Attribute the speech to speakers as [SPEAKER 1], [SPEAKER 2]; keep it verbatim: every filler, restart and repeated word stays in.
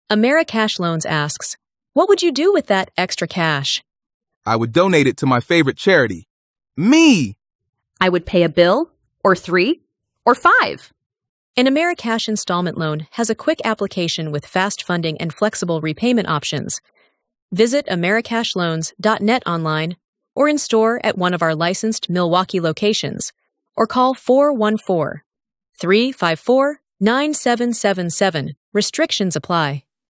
[SPEAKER 1] Americash Loans asks, what would you do with that extra cash?
[SPEAKER 2] I would donate it to my favorite charity. Me!
[SPEAKER 3] I would pay a bill, or three, or five.
[SPEAKER 1] An Americash installment loan has a quick application with fast funding and flexible repayment options. Visit americash loans dot net online or in store at one of our licensed Milwaukee locations, or call four one four, three five four, nine seven seven seven. Restrictions apply.